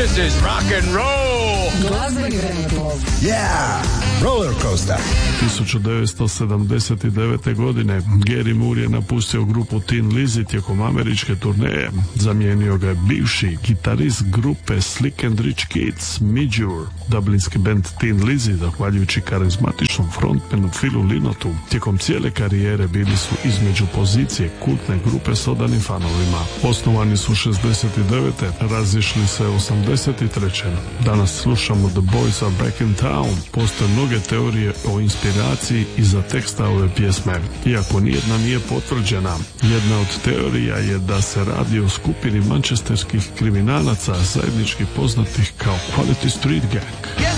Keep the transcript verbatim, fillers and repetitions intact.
This is rock and roll. Glazbeni vremeplov. Yeah, roller coaster. tisuću devetsto sedamdeset devete. godine Gary Moore je napustio grupu Tin Lizzy tijekom američke turneje. Zamijenio ga je bivši gitarist grupe Slick and Rich Kids, Midge. Dublinski band Tin Lizzy, zahvaljujući karizmatičnom frontmanu Philu Lynottu, tijekom cijele karijere bili su između pozicije kultne grupe s odanim fanovima. Osnovani su šezdeset devete. razišli se osamdeset treće. Danas slušamo The Boys Are Back in Town. Postoje mnoge teorije o inspiraciji iza teksta ove pjesme, iako nijedna nije potvrđena. Jedna od teorija je da se radi o skupini mančesterskih kriminalaca, zajednički poznatih kao Quality Street Gang. Yes,